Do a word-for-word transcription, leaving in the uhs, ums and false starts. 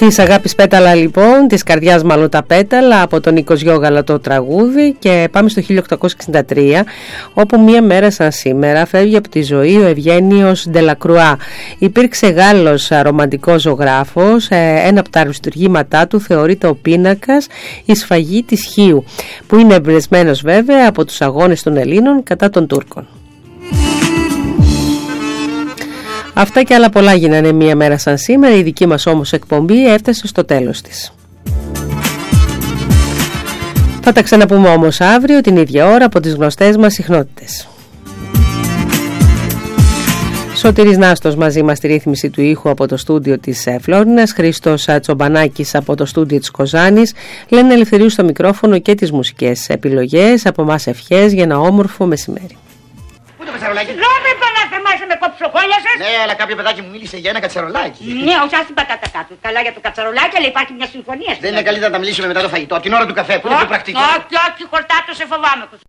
Της αγάπης πέταλα λοιπόν, της καρδιάς μάλλον τα πέταλα, από τον Νίκο Γιώγαλα το τραγούδι. Και πάμε στο χίλια οκτακόσια εξήντα τρία, όπου μία μέρα σαν σήμερα φεύγει από τη ζωή ο Ευγένιος Ντελακρουά. Υπήρξε Γάλλος ρομαντικός ζωγράφος. Ένα από τα αριστουργήματά του θεωρείται ο πίνακας «Η σφαγή της Χίου», που είναι εμπνευσμένος βέβαια από τους αγώνες των Ελλήνων κατά των Τούρκων. Αυτά και άλλα πολλά γίνανε μία μέρα σαν σήμερα. Η δική μας όμως εκπομπή έφτασε στο τέλος της. Θα τα ξαναπούμε όμως αύριο την ίδια ώρα από τις γνωστές μας συχνότητες. Σωτήρης Νάστος μαζί μας στη ρύθμιση του ήχου από το στούντιο της Φλόρινας, Χρήστος Τσομπανάκης από το στούντιο της Κοζάνης, Λένα Ελευθερίου στο μικρόφωνο και τις μουσικές επιλογές. Από εμάς ευχές για ένα όμορφο μεσημέρι. Συγγνώμη, Παναθεμάσαι, με κόψω χόλια σας. Ναι, αλλά κάποιο παιδάκι μου μίλησε για ένα κατσαρολάκι. Ναι, όχι, ας την πατάτα κάτω. Καλά για το κατσαρολάκι, αλλά υπάρχει μια συμφωνία. Δεν είναι καλύτερα να τα μιλήσουμε μετά το φαγητό, από την ώρα του καφέ, που είναι πιο πρακτικό. Όχι, όχι, χορτάτο, σε φοβάμαι.